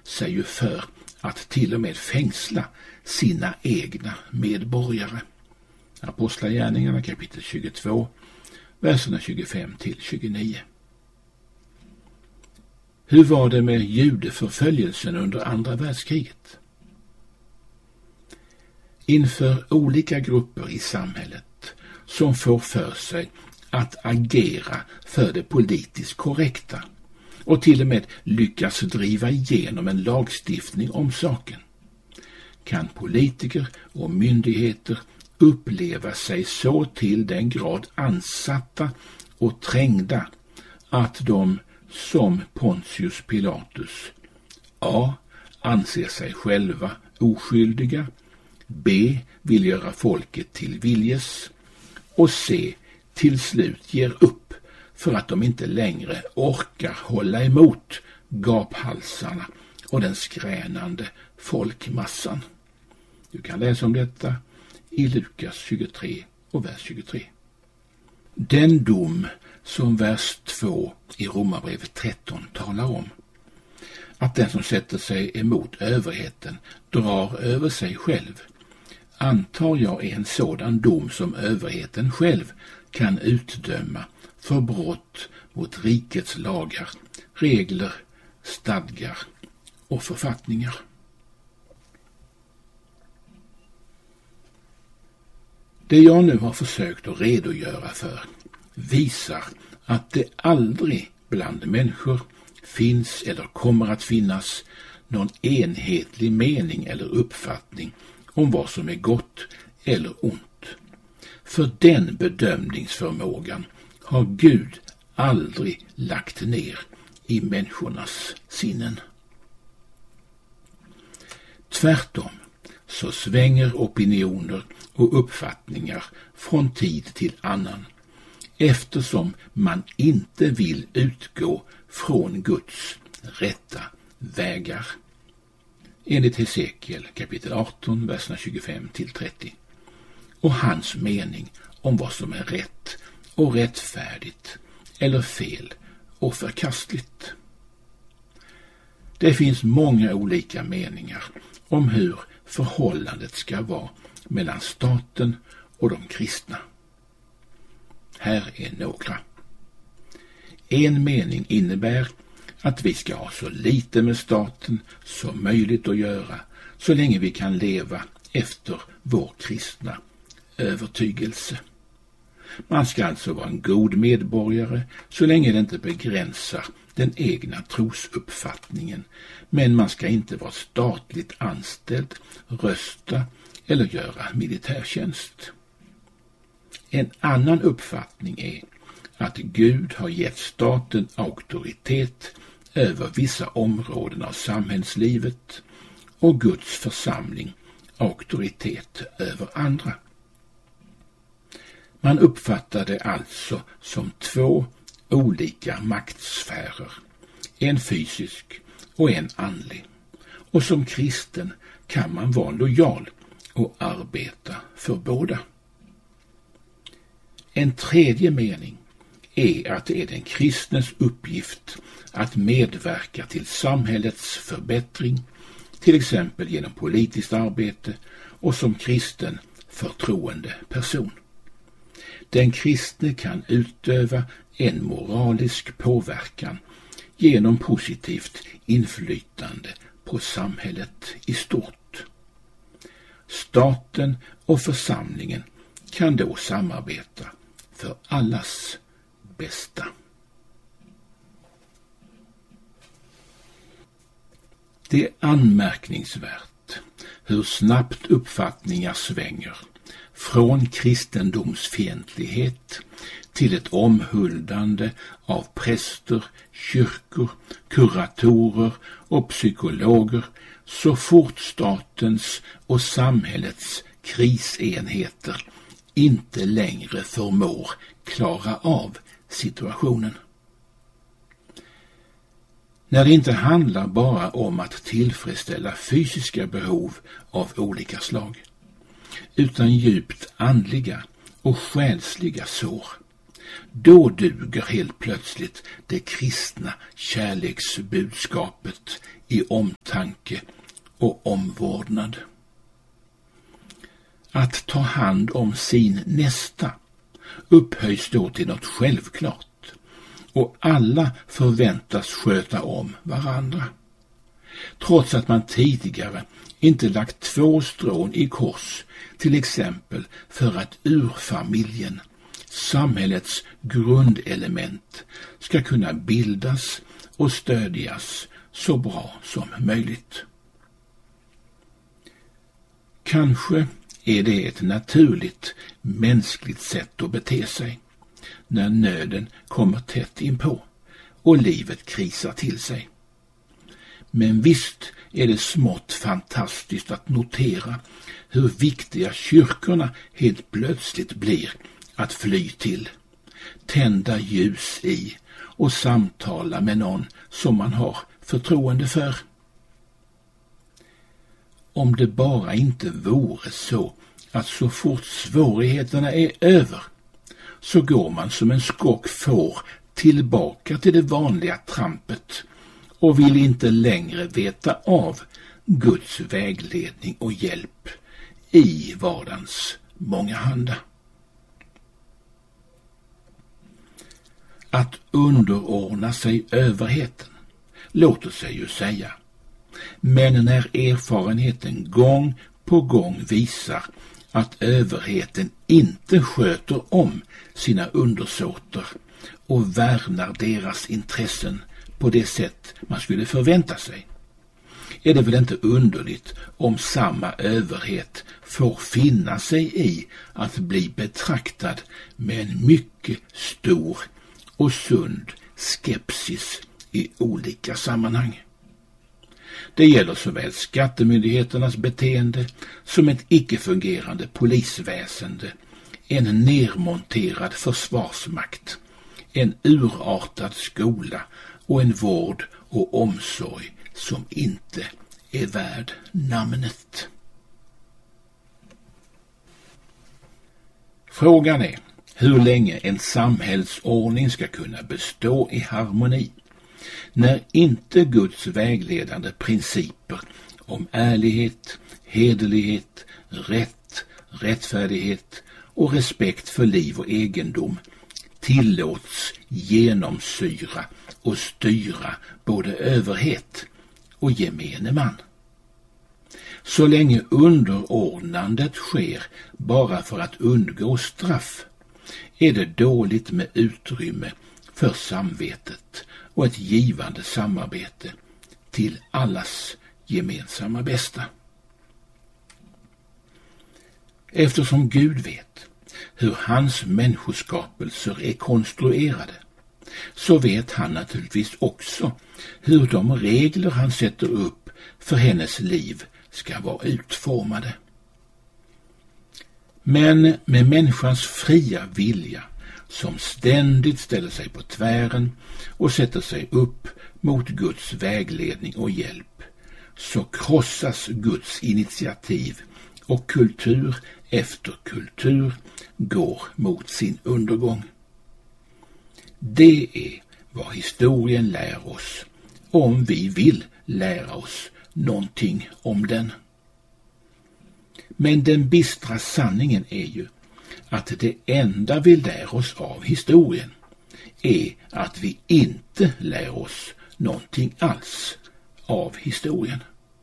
sig ju för att till och med fängsla sina egna medborgare. Apostlagärningarna kapitel 22, verserna 25 till 29. Hur var det med judeförföljelsen under andra världskriget? Inför olika grupper i samhället som får för sig att agera för det politiskt korrekta och till och med lyckas driva igenom en lagstiftning om saken, kan politiker och myndigheter uppleva sig så till den grad ansatta och trängda att de som Pontius Pilatus A. anser sig själva oskyldiga, B. vill göra folket till viljes och C. till slut ger upp för att de inte längre orkar hålla emot gaphalsarna och den skränande folkmassan. Du kan läsa om detta i Lukas 23 och vers 23. Den dom som vers 2 i Romarbrevet 13 talar om, att den som sätter sig emot överheten drar över sig själv, antar jag är en sådan dom som överheten själv kan utdöma för brott mot rikets lagar, regler, stadgar och författningar. Det jag nu har försökt att redogöra för visar att det aldrig bland människor finns eller kommer att finnas någon enhetlig mening eller uppfattning om vad som är gott eller ont. För den bedömningsförmågan har Gud aldrig lagt ner i människornas sinnen. Tvärtom så svänger opinioner och uppfattningar från tid till annan, eftersom man inte vill utgå från Guds rätta vägar. Enligt Hesekiel kapitel 18, verserna 25 till 30. Och hans mening om vad som är rätt och rättfärdigt eller fel och förkastligt. Det finns många olika meningar om hur förhållandet ska vara mellan staten och de kristna. Här är några. En mening innebär att vi ska ha så lite med staten som möjligt att göra så länge vi kan leva efter vår kristna övertygelse. Man ska alltså vara en god medborgare så länge det inte begränsar den egna trosuppfattningen, men man ska inte vara statligt anställd, rösta eller göra militärtjänst. En annan uppfattning är att Gud har gett staten auktoritet över vissa områden av samhällslivet och Guds församling auktoritet över andra. Man uppfattar det alltså som två olika maktsfärer, en fysisk och en andlig. Och som kristen kan man vara lojal och arbeta för båda. En tredje mening är att det är den kristnes uppgift att medverka till samhällets förbättring, till exempel genom politiskt arbete och som kristen förtroende person. Den kristne kan utöva en moralisk påverkan genom positivt inflytande på samhället i stort. Staten och församlingen kan då samarbeta för allas bästa. Det är anmärkningsvärt hur snabbt uppfattningar svänger från kristendomsfientlighet till ett omhuldande av präster, kyrkor, kuratorer och psykologer så fort statens och samhällets krisenheter inte längre förmår klara av situationen. När det inte handlar bara om att tillfredsställa fysiska behov av olika slag, utan djupt andliga och själsliga sår, då duger helt plötsligt det kristna kärleksbudskapet i omtanke omtanke och omvårdnad. Att ta hand om sin nästa upphöjs då till något självklart, och alla förväntas sköta om varandra. Trots att man tidigare inte lagt 2 strån i kors, till exempel för att urfamiljen, samhällets grundelement, ska kunna bildas och stödjas så bra som möjligt. Kanske är det ett naturligt mänskligt sätt att bete sig när nöden kommer tätt inpå och livet krisar till sig. Men visst är det smått fantastiskt att notera hur viktiga kyrkorna helt plötsligt blir att fly till, tända ljus i och samtala med någon som man har förtroende för. Om det bara inte vore så att så fort svårigheterna är över så går man som en skock får tillbaka till det vanliga trampet och vill inte längre veta av Guds vägledning och hjälp i vardagens mångahanda. Att underordna sig överheten låter sig ju säga, men när erfarenheten gång på gång visar att överheten inte sköter om sina undersåter och värnar deras intressen på det sätt man skulle förvänta sig, är det väl inte underligt om samma överhet får finna sig i att bli betraktad med en mycket stor och sund skepsis i olika sammanhang. Det gäller såväl skattemyndigheternas beteende som ett icke-fungerande polisväsende, en nermonterad försvarsmakt, en urartad skola och en vård och omsorg som inte är värd namnet. Frågan är hur länge en samhällsordning ska kunna bestå i harmoni när inte Guds vägledande principer om ärlighet, hederlighet, rätt, rättfärdighet och respekt för liv och egendom tillåts genomsyra och styra både överhet och gemene man. Så länge underordnandet sker bara för att undgå straff är det dåligt med utrymme för samvetet och ett givande samarbete till allas gemensamma bästa. Eftersom Gud vet hur hans människoskapelser är konstruerade, så vet han naturligtvis också hur de regler han sätter upp för hennes liv ska vara utformade. Men med människans fria vilja, som ständigt ställer sig på tvären och sätter sig upp mot Guds vägledning och hjälp, så krossas Guds initiativ och kultur efter kultur går mot sin undergång. Det är vad historien lär oss, om vi vill lära oss någonting om den. Men den bistra sanningen är ju att det enda vi lär oss av historien är att vi inte lär oss någonting alls av historien.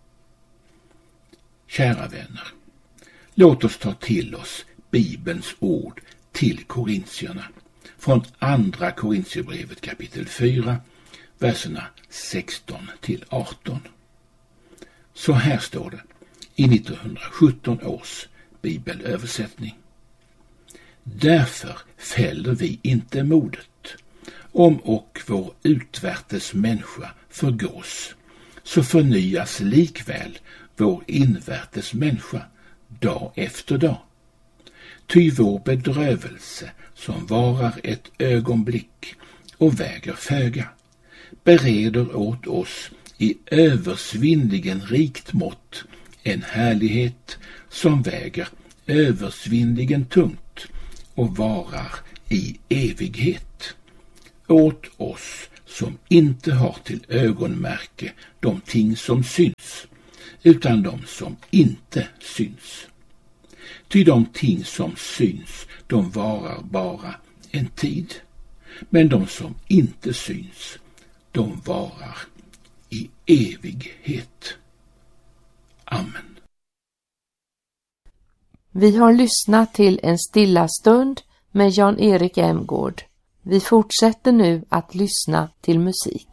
Kära vänner, låt oss ta till oss Bibelns ord till korintierna från andra Korintierbrevet kapitel 4, verserna 16 till 18. Så här står det i 1917 års bibelöversättning. Därför fäller vi inte modet, om och vår utvärtes människa förgås, så förnyas likväl vår invärtes människa dag efter dag. Ty vår bedrövelse, som varar ett ögonblick och väger föga, bereder åt oss i översvinnligen rikt mått en härlighet som väger översvinnligen tungt och varar i evighet. Åt oss som inte har till ögonmärke de ting som syns, utan de som inte syns. Ty de ting som syns, de varar bara en tid, men de som inte syns, de varar i evighet. Amen. Vi har lyssnat till en stilla stund med Jan-Erik Emgård. Vi fortsätter nu att lyssna till musik.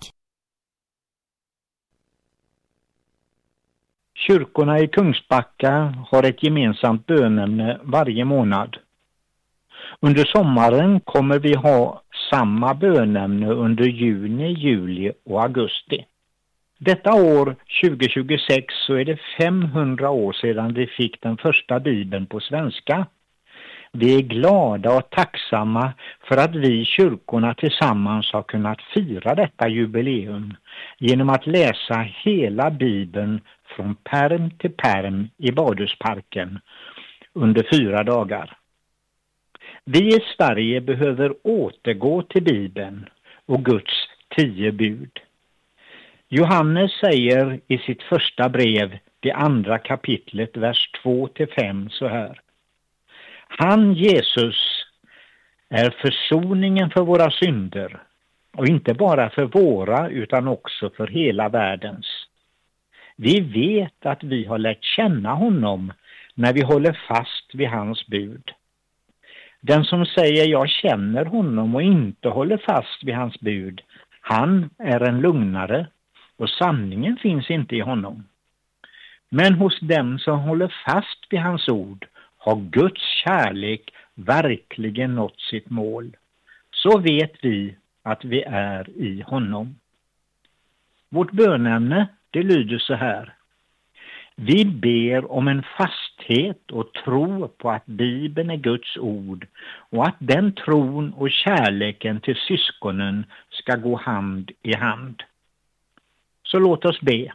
Kyrkorna i Kungsbacka har ett gemensamt bönämne varje månad. Under sommaren kommer vi ha samma bönämne under juni, juli och augusti. Detta år 2026 så är det 500 år sedan vi fick den första Bibeln på svenska. Vi är glada och tacksamma för att vi i kyrkorna tillsammans har kunnat fira detta jubileum genom att läsa hela Bibeln från pärm till pärm i Badhusparken under 4 dagar. Vi i Sverige behöver återgå till Bibeln och Guds 10 bud. Johannes säger i sitt första brev, det 2 kapitlet, vers 2-5 så här. Han, Jesus, är försoningen för våra synder, och inte bara för våra utan också för hela världens. Vi vet att vi har lärt känna honom när vi håller fast vid hans bud. Den som säger jag känner honom och inte håller fast vid hans bud, han är en lugnare och sanningen finns inte i honom. Men hos dem som håller fast vid hans ord har Guds kärlek verkligen nått sitt mål. Så vet vi att vi är i honom. Vårt bönämne, det lyder så här. Vi ber om en fasthet och tro på att Bibeln är Guds ord och att den tron och kärleken till syskonen ska gå hand i hand. Så låt oss be.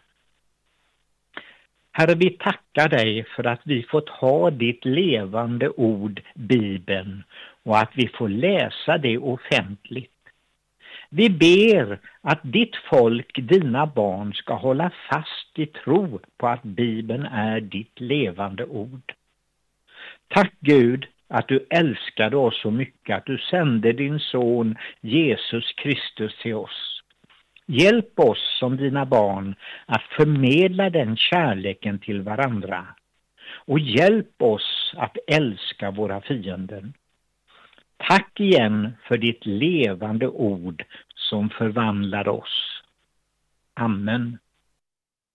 Herre, vi tackar dig för att vi fått ha ditt levande ord, Bibeln, och att vi får läsa det offentligt. Vi ber att ditt folk, dina barn, ska hålla fast i tro på att Bibeln är ditt levande ord. Tack Gud att du älskade oss så mycket att du sände din son Jesus Kristus till oss. Hjälp oss som dina barn att förmedla den kärleken till varandra. Och hjälp oss att älska våra fiender. Tack igen för ditt levande ord som förvandlar oss. Amen.